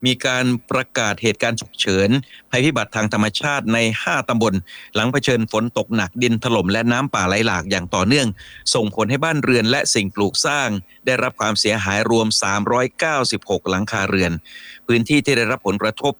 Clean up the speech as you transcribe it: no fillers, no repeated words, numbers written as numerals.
มีการประกาศเหตุการณ์ฉุกเฉินภัยพิบัติทางธรรมชาติใน5ตำบลหลังเผชิญฝนตกหนักดินถล่มและน้ำป่าไหลหลากอย่างต่อเนื่องส่งผลให้บ้านเรือนและสิ่งปลูกสร้างได้รับความเสียหายรวม396หลังคาเรือนพื้นที่ที่ได้รับผลกระทบ